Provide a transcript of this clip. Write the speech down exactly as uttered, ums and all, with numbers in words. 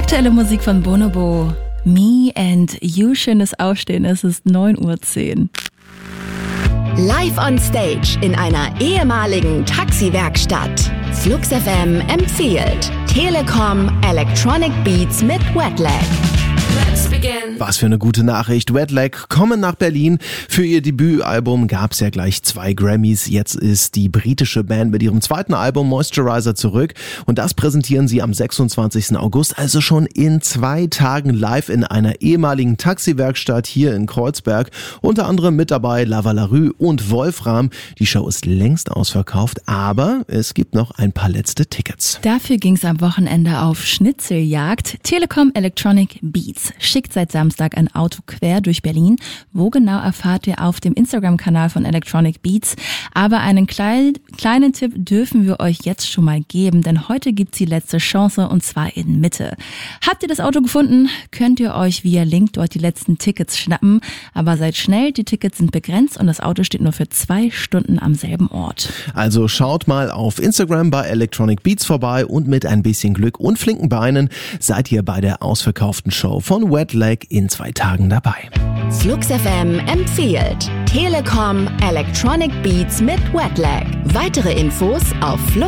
Aktuelle Musik von Bonobo. Me and You. Schönes Aufstehen, es ist neun Uhr zehn. Live on Stage in einer ehemaligen Taxiwerkstatt. Flux F M empfiehlt Telekom Electronic Beats mit Wetlag. Let's begin. Was für eine gute Nachricht. Wetlag kommen nach Berlin. Für ihr Debütalbum gab es ja gleich zwei Grammys. Jetzt ist die britische Band mit ihrem zweiten Album Moisturizer zurück. Und das präsentieren sie am sechsundzwanzigsten August, also schon in zwei Tagen live in einer ehemaligen Taxiwerkstatt hier in Kreuzberg. Unter anderem mit dabei Lava Larue und Wolfram. Die Show ist längst ausverkauft, aber es gibt noch ein paar letzte Tickets. Dafür ging es am Wochenende auf Schnitzeljagd. Telekom Electronic Beats schickt seit Samstag ein Auto quer durch Berlin. Wo genau, erfahrt ihr auf dem Instagram-Kanal von Electronic Beats. Aber einen klein, kleinen Tipp dürfen wir euch jetzt schon mal geben, denn heute gibt's die letzte Chance und zwar in Mitte. Habt ihr das Auto gefunden, könnt ihr euch via Link dort die letzten Tickets schnappen. Aber seid schnell, die Tickets sind begrenzt und das Auto steht nur für zwei Stunden am selben Ort. Also schaut mal auf Instagram bei Electronic Beats vorbei und mit ein bisschen Glück und flinken Beinen seid ihr bei der ausverkauften Show von Wetlag in zwei Tagen dabei. Flux F M empfiehlt Telekom Electronic Beats mit Wetlag. Weitere Infos auf flux